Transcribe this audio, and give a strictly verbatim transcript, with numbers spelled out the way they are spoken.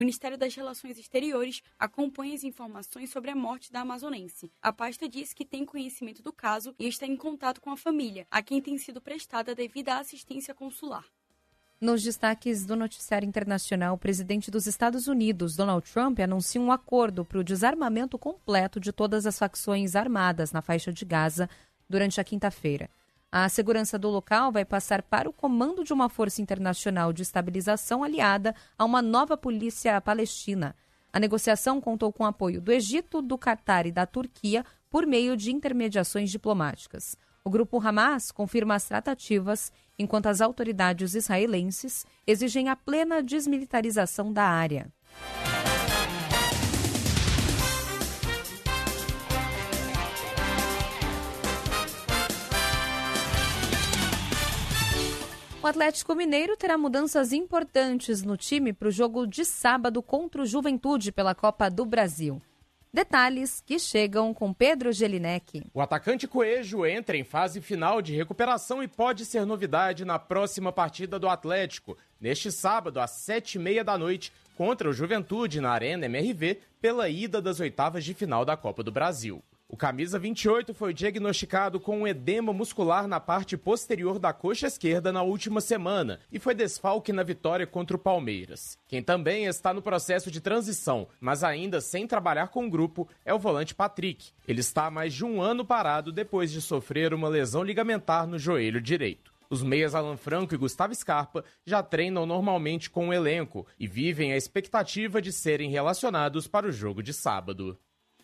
O Ministério das Relações Exteriores acompanha as informações sobre a morte da amazonense. A pasta diz que tem conhecimento do caso e está em contato com a família, a quem tem sido prestada a devida assistência consular. Nos destaques do noticiário internacional, o presidente dos Estados Unidos, Donald Trump, anuncia um acordo para o desarmamento completo de todas as facções armadas na faixa de Gaza durante a quinta-feira. A segurança do local vai passar para o comando de uma força internacional de estabilização aliada a uma nova polícia palestina. A negociação contou com o apoio do Egito, do Catar e da Turquia por meio de intermediações diplomáticas. O grupo Hamas confirma as tratativas, enquanto as autoridades israelenses exigem a plena desmilitarização da área. O Atlético Mineiro terá mudanças importantes no time para o jogo de sábado contra o Juventude pela Copa do Brasil. Detalhes que chegam com Pedro Jelinek. O atacante Coelho entra em fase final de recuperação e pode ser novidade na próxima partida do Atlético, neste sábado às sete e meia da noite, contra o Juventude na Arena M R V, pela ida das oitavas de final da Copa do Brasil. O camisa vinte e oito foi diagnosticado com um edema muscular na parte posterior da coxa esquerda na última semana e foi desfalque na vitória contra o Palmeiras. Quem também está no processo de transição, mas ainda sem trabalhar com o grupo, é o volante Patrick. Ele está há mais de um ano parado depois de sofrer uma lesão ligamentar no joelho direito. Os meias Alan Franco e Gustavo Scarpa já treinam normalmente com o elenco e vivem a expectativa de serem relacionados para o jogo de sábado.